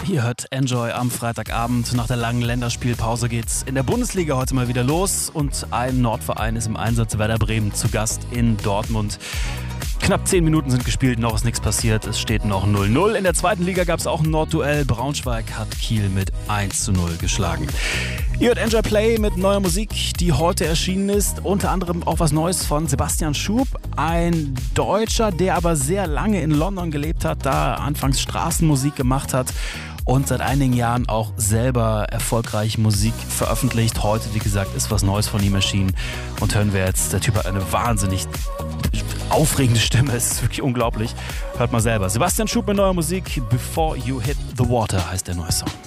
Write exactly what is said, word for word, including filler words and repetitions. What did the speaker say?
Ihr hört Enjoy am Freitagabend. Nach der langen Länderspielpause geht's in der Bundesliga heute mal wieder los und ein Nordverein ist im Einsatz. Werder Bremen zu Gast in Dortmund. Knapp zehn Minuten sind gespielt, noch ist nichts passiert. Es steht noch null null. In der zweiten Liga gab es auch ein Nordduell. Braunschweig hat Kiel mit eins zu null geschlagen. Ihr hört Enjoy Play mit neuer Musik, die heute erschienen ist. Unter anderem auch was Neues von Sebastian Schub, ein Deutscher, der aber sehr lange in London gelebt hat, da anfangs Straßenmusik gemacht hat und seit einigen Jahren auch selber erfolgreich Musik veröffentlicht. Heute, wie gesagt, ist was Neues von ihm erschienen und hören wir jetzt. Der Typ hat eine wahnsinnig aufregende Stimme, es ist wirklich unglaublich. Hört mal selber. Sebastian Schub mit neuer Musik, Before You Hit the Water heißt der neue Song.